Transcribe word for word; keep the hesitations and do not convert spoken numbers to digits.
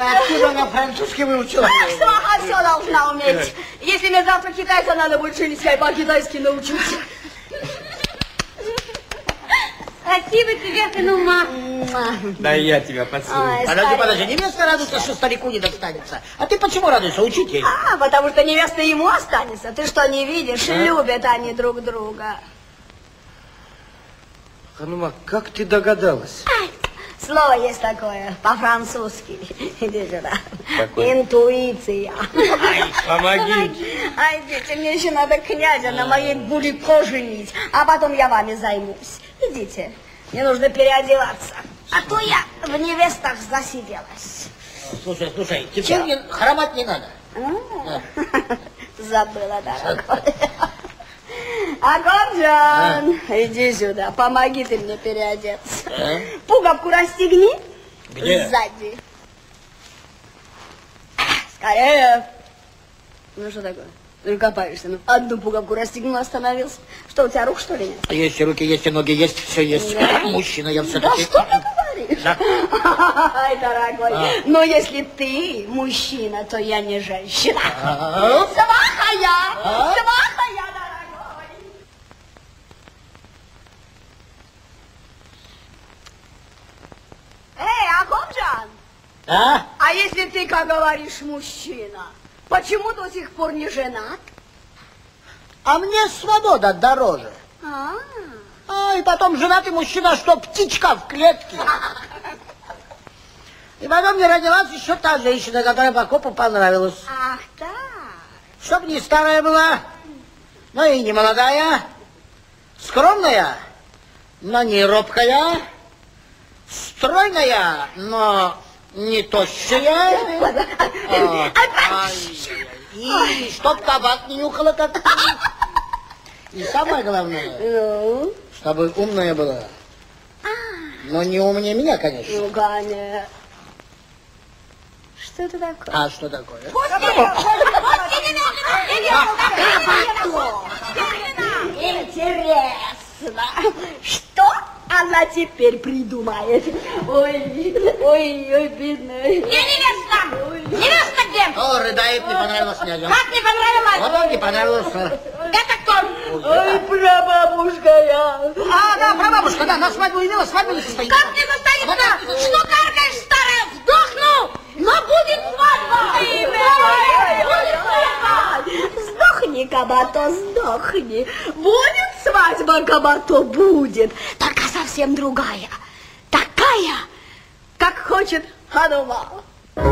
А откуда она французский выучила? Сваха все должна уметь. Если мне завтра китайца надо будет женить, я и по-китайски научусь. Спасибо тебе, сынума. Да я тебя поцелую. Подожди, подожди, невеста радуется, что старику не достанется. А ты почему радуешься, учитель? А, потому что невеста ему останется. Ты что, не видишь? А? Любят они друг друга. Ханума, как ты догадалась? Ай, слово есть такое, по-французски. Иди сюда. Какое? Интуиция. Ай, помоги. Ай, дети, мне еще надо князя на моей Бурико женить, а потом я вами займусь. Идите, мне нужно переодеваться, а то я в невестах засиделась. Слушай, слушай, теперь не, хромать не надо. А, забыла, дорогой. Акопджан, а? Иди сюда, помоги ты мне переодеться. А? Пуговку расстегни. Где? Сзади. Скорее. Ну что такое? Ты копаешься, ну одну пуговку расстегнул, остановился. Что, у тебя рук, что ли, нет? Есть и руки, есть и ноги, есть, все есть. Да. Мужчина, я все-таки... Да что ты говоришь? Да. Ай, дорогой, а. Но если ты мужчина, то я не женщина. А. Сваха я! А. Сваха я, дорогой! Эй, Акопджан! А? А если ты, как говоришь, мужчина, почему до сих пор не женат? А мне свобода дороже. А, а и потом женатый мужчина, что птичка в клетке. И потом мне родилась еще та женщина, которая по копу понравилась. Ах, так. Чтоб не старая была, но и не молодая, скромная, но не робкая, стройная, но не тощая. И чтоб табак не нюхала, как ты. И самое главное, ну? Чтобы умная была. Но не умнее меня, конечно. Ну, конечно. Что это такое? А что такое? Интересно, что она теперь придумает? Ой, ой, ой, бедная. Где невеста? Невеста где? О, рыдает, не понравилось князю. Как не понравилось? Вот он не понравился. Это кто? Ой, прабабушка я. А, да, прабабушка, да, на свадьбу явила, свадьба не состоится. Как не состоится? Что каркаешь, старая? Сдохну, но будет свадьба. Сдохни, кабато, сдохни. Будет свадьба, кабато, будет. Только совсем другая. Такая, как хочет Ханума.